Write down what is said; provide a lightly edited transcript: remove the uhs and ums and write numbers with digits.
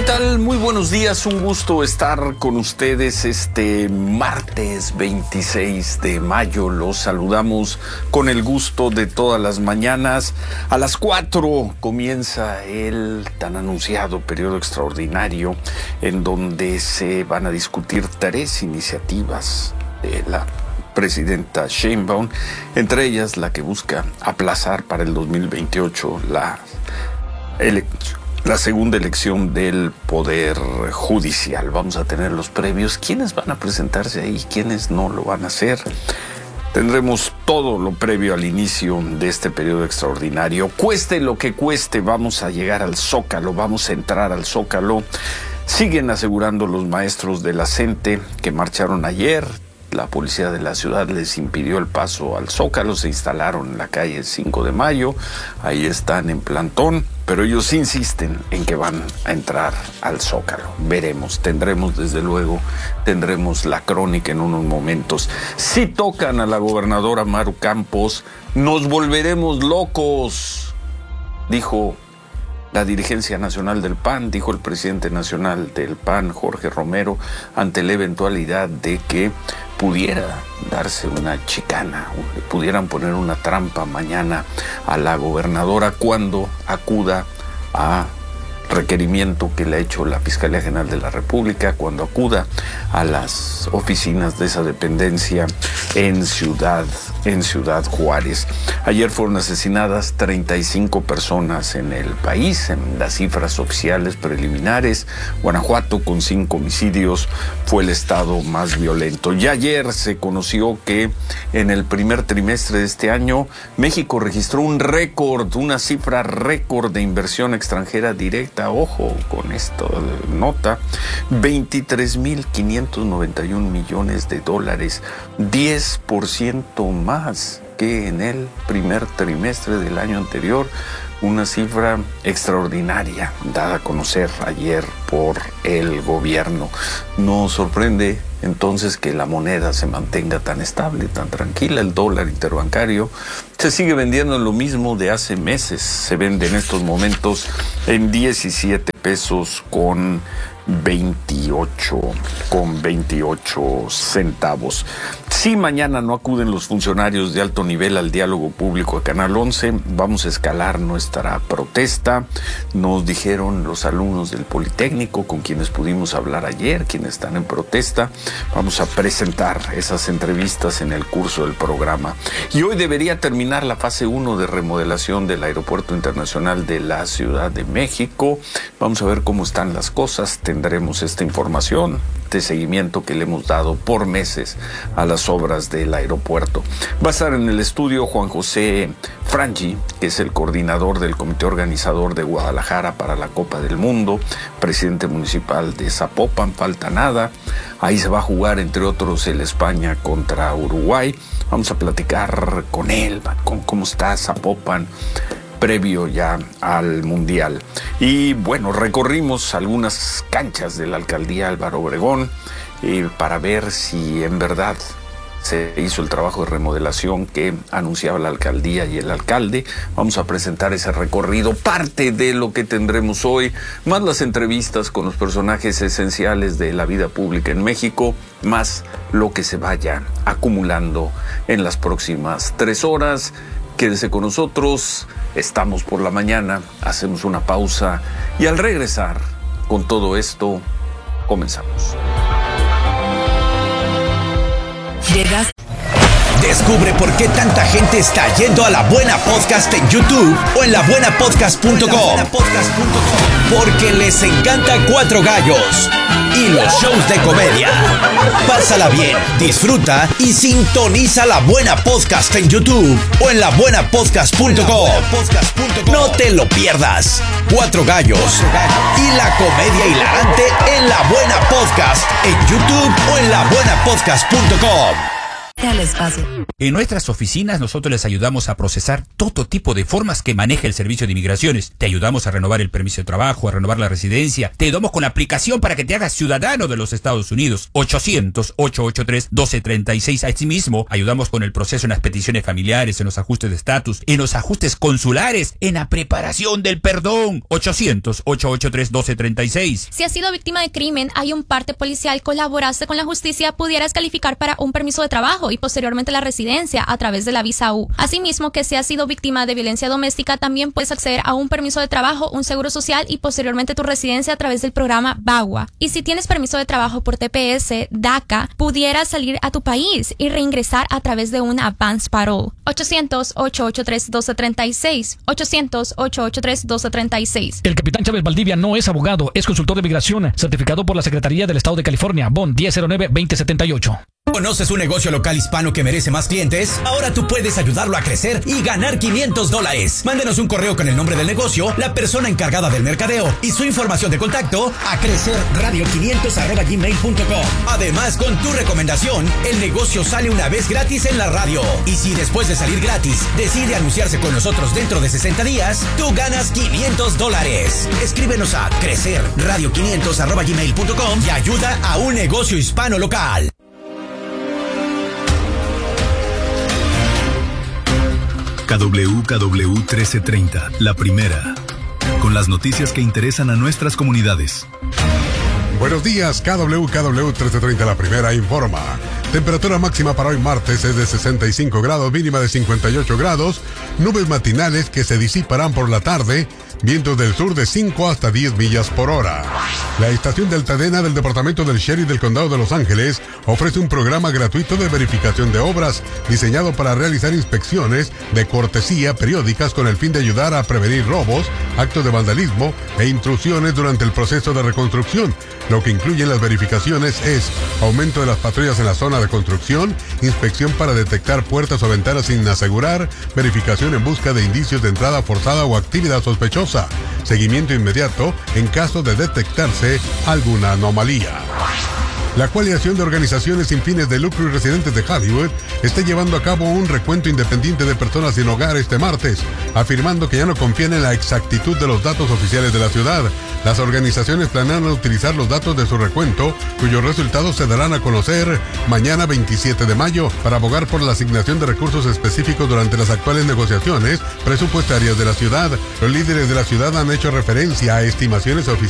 tal? Muy buenos días, un gusto estar con ustedes este martes 26 de mayo. Los saludamos con el gusto de todas las mañanas. A las 4 comienza el tan anunciado periodo extraordinario en donde se van a discutir 3 iniciativas de la presidenta Sheinbaum, entre ellas la que busca aplazar para el 2028 la segunda elección del Poder Judicial. Vamos a tener los previos, quiénes van a presentarse ahí, quiénes no lo van a hacer. Tendremos todo lo previo al inicio de este periodo extraordinario. Cueste lo que cueste, vamos a llegar al Zócalo, vamos a entrar al Zócalo. Siguen asegurando los maestros de la CENTE que marcharon ayer. La policía de la ciudad les impidió el paso al Zócalo, se instalaron en la calle 5 de Mayo, ahí están en plantón, pero ellos insisten en que van a entrar al Zócalo. Veremos, tendremos la crónica en unos momentos. Si tocan a la gobernadora Maru Campos, nos volveremos locos, dijo la dirigencia nacional del PAN, dijo el presidente nacional del PAN, Jorge Romero, ante la eventualidad de que pudiera darse una chicana, le pudieran poner una trampa mañana a la gobernadora cuando acuda a requerimiento que le ha hecho la Fiscalía General de la República, cuando acuda a las oficinas de esa dependencia en Ciudad Juárez. Ayer fueron asesinadas 35 personas en el país, en las cifras oficiales preliminares. Guanajuato, con 5 homicidios, fue el estado más violento. Y ayer se conoció que en el primer trimestre de este año, México registró un récord, una cifra récord de inversión extranjera directa. Ojo con esta nota, 23.591 millones de dólares, 10% más que en el primer trimestre del año anterior, una cifra extraordinaria dada a conocer ayer por el gobierno. Nos sorprende entonces que la moneda se mantenga tan estable, tan tranquila. El dólar interbancario se sigue vendiendo en lo mismo de hace meses. Se vende en estos momentos en 17 pesos con 28 centavos. Si mañana no acuden los funcionarios de alto nivel al diálogo público a Canal 11, vamos a escalar nuestra protesta. Nos dijeron los alumnos del Politécnico con quienes pudimos hablar ayer, quienes están en protesta. Vamos a presentar esas entrevistas en el curso del programa. Y hoy debería terminar la fase 1 de remodelación del Aeropuerto Internacional de la Ciudad de México. Vamos a ver cómo están las cosas. Tendremos esta información de seguimiento que le hemos dado por meses a las obras del aeropuerto. Va a estar en el estudio Juan José Frangi, que es el coordinador del comité organizador de Guadalajara para la Copa del Mundo, presidente municipal de Zapopan, falta nada. Ahí se va a jugar, entre otros, el España contra Uruguay. Vamos a platicar con él, con cómo está Zapopan previo ya al Mundial. Y bueno, recorrimos algunas canchas de la alcaldía Álvaro Obregón para ver si en verdad se hizo el trabajo de remodelación que anunciaba la alcaldía y el alcalde. Vamos a presentar ese recorrido, parte de lo que tendremos hoy, más las entrevistas con los personajes esenciales de la vida pública en México, más lo que se vaya acumulando en las próximas 3 horas. Quédese con nosotros, estamos por la mañana, hacemos una pausa y al regresar con todo esto, comenzamos. Descubre por qué tanta gente está yendo a La Buena Podcast en YouTube o en labuenapodcast.com. Porque les encanta Cuatro Gallos y los shows de comedia. Pásala bien, disfruta y sintoniza La Buena Podcast en YouTube o en labuenapodcast.com. No te lo pierdas. Cuatro Gallos y la comedia hilarante en La Buena Podcast en YouTube o en labuenapodcast.com. Dale espacio. En nuestras oficinas nosotros les ayudamos a procesar todo tipo de formas que maneja el Servicio de Inmigraciones. Te ayudamos a renovar el permiso de trabajo, a renovar la residencia. Te ayudamos con la aplicación para que te hagas ciudadano de los Estados Unidos. 800-883-1236. Asimismo, ayudamos con el proceso en las peticiones familiares, en los ajustes de estatus, en los ajustes consulares, en la preparación del perdón. 800-883-1236. Si has sido víctima de crimen, hay un parte policial, colaboraste con la justicia, pudieras calificar para un permiso de trabajo y posteriormente la residencia a través de la visa U. Asimismo, que si has sido víctima de violencia doméstica, también puedes acceder a un permiso de trabajo, un seguro social y posteriormente tu residencia a través del programa VAWA. Y si tienes permiso de trabajo por TPS, DACA, pudieras salir a tu país y reingresar a través de una advance parole. 800-883-1236. 800-883-1236. El capitán Chávez Valdivia no es abogado, es consultor de migración, certificado por la Secretaría del Estado de California, BON 1009-2078. ¿Conoces un negocio local hispano que merece más clientes? Ahora tú puedes ayudarlo a crecer y ganar $500. Mándenos un correo con el nombre del negocio, la persona encargada del mercadeo y su información de contacto a crecerradio500@gmail.com. Además, con tu recomendación, el negocio sale una vez gratis en la radio. Y si después de salir gratis decide anunciarse con nosotros dentro de 60 días, tú ganas $500. Escríbenos a crecerradio500@gmail.com y ayuda a un negocio hispano local. KWKW 1330, la primera, con las noticias que interesan a nuestras comunidades. Buenos días, KWKW 1330, la primera informa. Temperatura máxima para hoy martes es de 65 grados, mínima de 58 grados, nubes matinales que se disiparán por la tarde, vientos del sur de 5 hasta 10 millas por hora. La estación de Altadena del Departamento del Sheriff del Condado de Los Ángeles ofrece un programa gratuito de verificación de obras diseñado para realizar inspecciones de cortesía periódicas con el fin de ayudar a prevenir robos, actos de vandalismo e intrusiones durante el proceso de reconstrucción. Lo que incluye las verificaciones es aumento de las patrullas en la zona de construcción, inspección para detectar puertas o ventanas sin asegurar, verificación en busca de indicios de entrada forzada o actividad sospechosa, seguimiento inmediato en caso de detectarse alguna anomalía. La coalición de organizaciones sin fines de lucro y residentes de Hollywood está llevando a cabo un recuento independiente de personas sin hogar este martes, afirmando que ya no confían en la exactitud de los datos oficiales de la ciudad. Las organizaciones planean utilizar los datos de su recuento, cuyos resultados se darán a conocer mañana 27 de mayo, para abogar por la asignación de recursos específicos durante las actuales negociaciones presupuestarias de la ciudad. Los líderes de la ciudad han hecho referencia a estimaciones oficiales